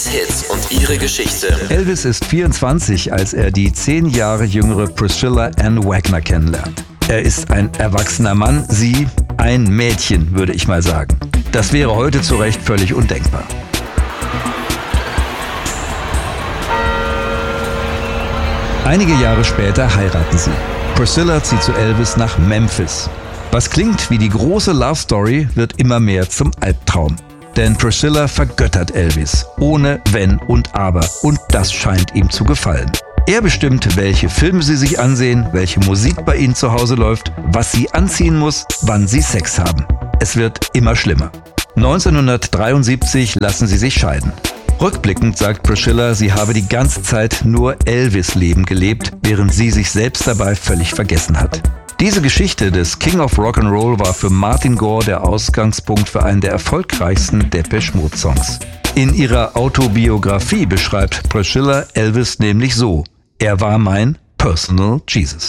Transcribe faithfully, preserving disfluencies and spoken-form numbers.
Hits und ihre Geschichte. Elvis ist vierundzwanzig, als er die zehn Jahre jüngere Priscilla Ann Wagner kennenlernt. Er ist ein erwachsener Mann, sie ein Mädchen, würde ich mal sagen. Das wäre heute zu Recht völlig undenkbar. Einige Jahre später heiraten sie. Priscilla zieht zu Elvis nach Memphis. Was klingt wie die große Love Story, wird immer mehr zum Albtraum. Denn Priscilla vergöttert Elvis, ohne Wenn und Aber. Und das scheint ihm zu gefallen. Er bestimmt, welche Filme sie sich ansehen, welche Musik bei ihnen zu Hause läuft, was sie anziehen muss, wann sie Sex haben. Es wird immer schlimmer. neunzehnhundertdreiundsiebzig lassen sie sich scheiden. Rückblickend sagt Priscilla, sie habe die ganze Zeit nur Elvis-Leben gelebt, während sie sich selbst dabei völlig vergessen hat. Diese Geschichte des King of Rock'n'Roll war für Martin Gore der Ausgangspunkt für einen der erfolgreichsten Depeche Mode Songs. In ihrer Autobiografie beschreibt Priscilla Elvis nämlich so: Er war mein Personal Jesus.